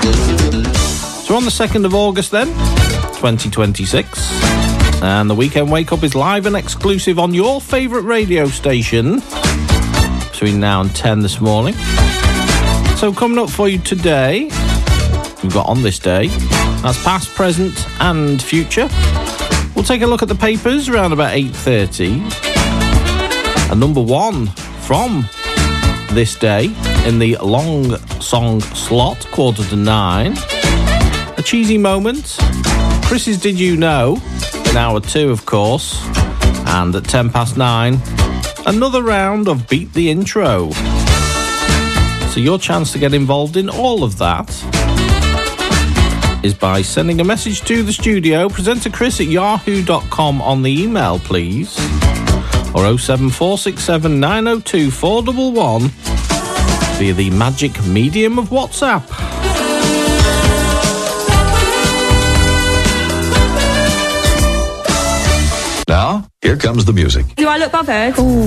So on the 2nd of August then, 2026, and the Weekend Wake Up is live and exclusive on your favourite radio station between now and 10 this morning. So coming up for you today, we've got On This Day, that's past, present and future. We'll take a look at the papers around about 8:30. And number one from this day in the long song slot, 8:45. A cheesy moment, Chris's Did You Know, in hour 2 of course, and at 9:10, another round of Beat the Intro. So your chance to get involved in all of that is by sending a message to the studio, presenter Chris at yahoo.com on the email please, or 07467 902 411 via the magic medium of WhatsApp. Now, here comes the music. Do I look bothered? Ooh.